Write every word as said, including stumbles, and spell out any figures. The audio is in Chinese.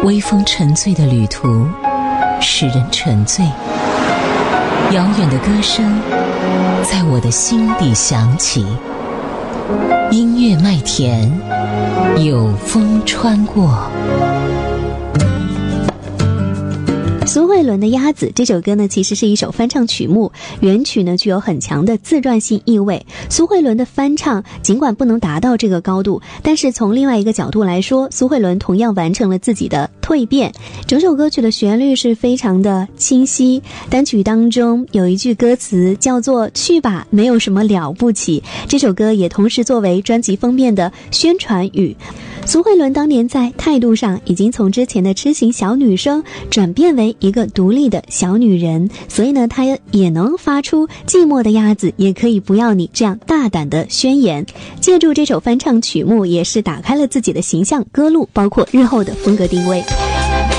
微风沉醉的旅途使人沉醉，遥远的歌声在我的心底响起，音乐麦田有风穿过。 苏慧伦的《鸭子》这首歌呢，其实是一首翻唱曲目，原曲呢具有很强的自传性意味。苏慧伦的翻唱尽管不能达到这个高度，但是从另外一个角度来说，苏慧伦同样完成了自己的蜕变。整首歌曲的旋律是非常的清晰，单曲当中有一句歌词叫做“去吧，没有什么了不起”，这首歌也同时作为专辑封面的宣传语。苏慧伦当年在态度上已经从之前的痴情小女生转变为一个独立的小女人，所以呢，她也能发出寂寞的鸭子也可以不要你这样大胆的宣言。借助这首翻唱曲目，也是打开了自己的形象歌路，包括日后的风格定位。